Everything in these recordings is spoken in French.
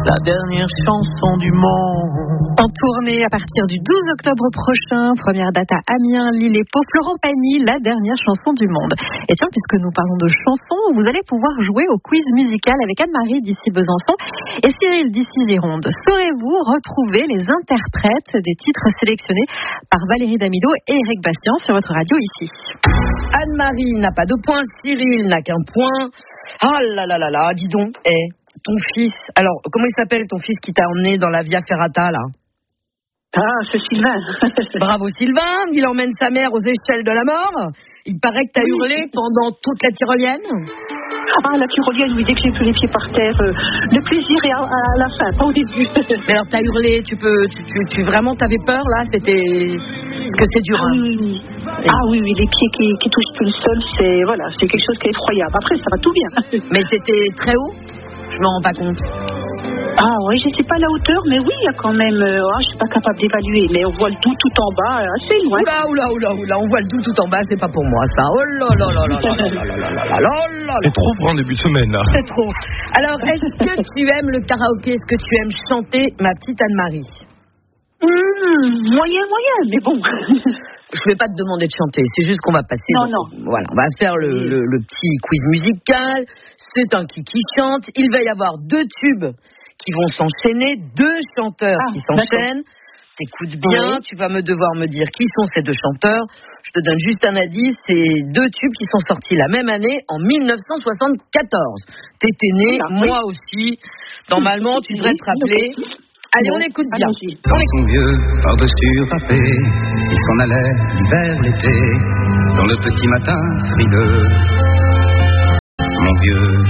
la dernière chanson du monde. En tournée à partir du 12 octobre prochain, première date à Amiens, Lille et Pau, Florent Pagny, la dernière chanson du monde. Et tiens, puisque nous parlons de chansons, vous allez pouvoir jouer au quiz musical avec Anne-Marie d'ici Besançon et Cyril d'ici Gironde. Saurez-vous retrouver les interprètes des titres sélectionnés par Valérie Damido et Eric Bastien sur votre radio ici? Anne-Marie n'a pas de point, Cyril n'a qu'un point. Ah là là là là, dis donc, ton fils, alors comment il s'appelle ton fils qui t'a emmené dans la Via Ferrata là? Ah, c'est Sylvain. Bravo Sylvain, il emmène sa mère aux échelles de la mort. Il paraît que t'as hurlé pendant toute la tyrolienne. Ah, la tyrolienne, oui, dès que j'ai tous les pieds par terre, le plaisir est à la fin, pas au début. Mais alors t'as hurlé, tu vraiment t'avais peur là? Parce que c'est dur. Ah, oui. Ah oui, les pieds qui touchent tout le sol, c'est quelque chose qui est effroyable. Après, ça va tout bien. Mais t'étais très haut? Je me rends pas compte. Ah oui, je sais pas la hauteur, mais oui, il y a quand même. Je suis pas capable d'évaluer, mais on voit le tout en bas, assez loin. Oula, on voit le tout en bas, c'est pas pour moi ça. Oh là là là là là là. C'est trop pour un début de semaine là. C'est trop. Alors, est-ce que tu aimes le karaoké? Est-ce que tu aimes chanter, ma petite Anne-Marie? Moyen, mais bon. Je vais pas te demander de chanter, c'est juste qu'on va passer. Non. Voilà, on va faire le petit quiz musical. C'est un qui chante. Il va y avoir 2 tubes qui vont s'enchaîner, 2 chanteurs qui s'enchaînent. T'écoutes bien, tu vas devoir me dire qui sont ces 2 chanteurs. Je te donne juste un indice, c'est 2 tubes qui sont sortis la même année, en 1974. T'étais né, moi aussi. Normalement, tu devrais te rappeler. Allez, on écoute bien. Dans son vieux par-dessus râpé, il s'en allait l'hiver, l'été, dans le petit matin frileux. Mon vieux.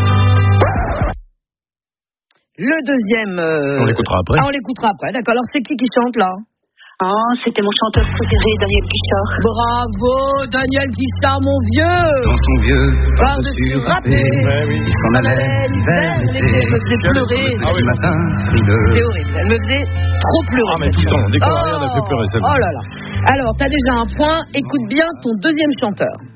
Le deuxième... On l'écoutera après. On l'écoutera après, d'accord. Alors, c'est qui chante, là? Ah, c'était mon chanteur préféré, Daniel Guichard. Bravo, Daniel Guichard, mon vieux. Dans son vieux par-dessus râpé, il s'en allait l'hiver, l'été. Elle me faisait pleurer. Le matin frileux. C'était horrible, elle me faisait trop pleurer. Ah, mais tout le temps, dès qu'on a rien, elle a fait pleurer celle-là. Oh là là. Alors, t'as déjà un point, écoute bien ton deuxième chanteur.